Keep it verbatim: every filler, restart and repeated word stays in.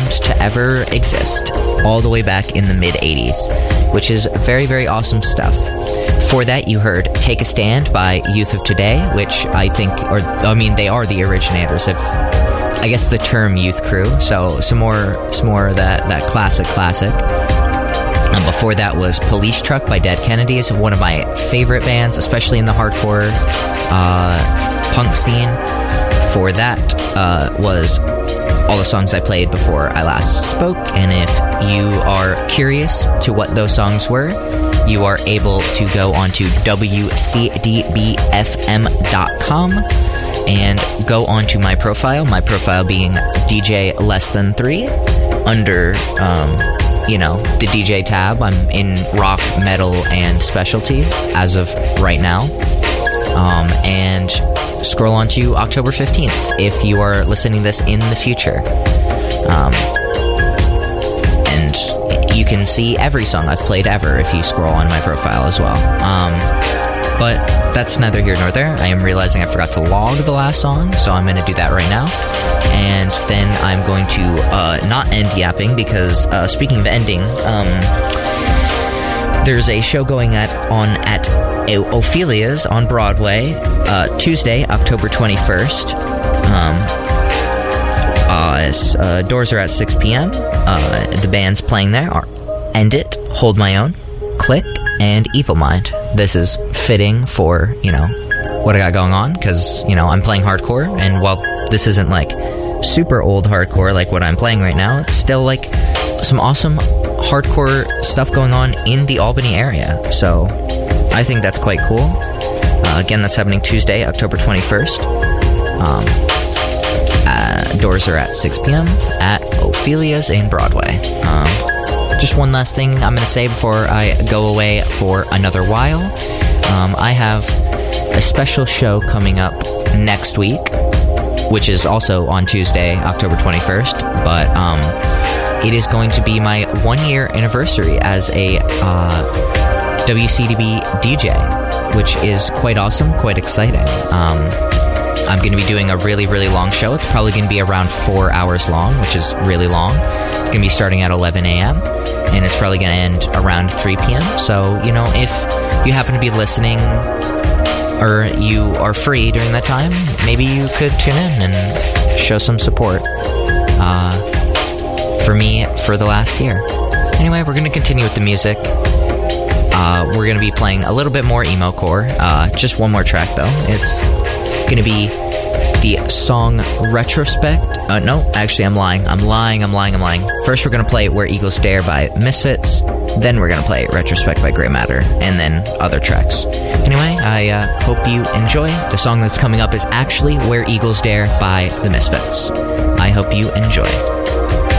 band to ever exist, all the way back in the mid-eighties, which is very, very awesome stuff. For that, you heard Take a Stand by Youth of Today, which I think, or I mean, they are the originators of, I guess, the term youth crew, so some more, some more of that, that classic classic. And before that was Police Truck by Dead Kennedys, one of my favorite bands, especially in the hardcore uh, punk scene. For that uh, was all the songs I played before I last spoke, and if you are curious to what those songs were, you are able to go onto W C D B F M dot com and go onto my profile, my profile being D J Less Than Three, under, um, you know, the D J tab. I'm in rock, metal, and specialty as of right now. Um, and scroll on to October fifteenth if you are listening this in the future. Um, and you can see every song I've played ever if you scroll on my profile as well. Um, but that's neither here nor there. I am realizing I forgot to log the last song, so I'm going to do that right now. And then I'm going to uh, not end yapping because, uh, speaking of ending, um, there's a show going at on at Ophelia's on Broadway, uh, Tuesday, October twenty-first. Um, uh, uh, doors are at six p.m. Uh, the bands playing there are End It, Hold My Own, Click, and Evil Mind. This is fitting for, you know, what I got going on, because, you know, I'm playing hardcore, and while this isn't, like, super old hardcore like what I'm playing right now, it's still, like, some awesome hardcore stuff going on in the Albany area. So I think that's quite cool. Uh, again, that's happening Tuesday, October twenty-first. Um, uh, doors are at six p.m. at Ophelia's in Broadway. Um, just one last thing I'm going to say before I go away for another while. Um, I have a special show coming up next week, which is also on Tuesday, October twenty-first, but um, it is going to be my one-year anniversary as a uh, W C D B D J, which is quite awesome, quite exciting. Um, I'm going to be doing a really, really long show. It's probably going to be around four hours long, which is really long. It's going to be starting at eleven a.m., and it's probably going to end around three p.m. So, you know, if you happen to be listening or you are free during that time, maybe you could tune in and show some support uh, for me for the last year. Anyway, we're going to continue with the music. Uh, we're going to be playing a little bit more emo core. Uh, just one more track, though. It's going to be the song Retrospect. Uh, no, actually, I'm lying. I'm lying, I'm lying, I'm lying. First, we're going to play Where Eagles Dare by Misfits. Then we're going to play Retrospect by Grey Matter. And then other tracks. Anyway, I uh, hope you enjoy. The song that's coming up is actually Where Eagles Dare by the Misfits. I hope you enjoy.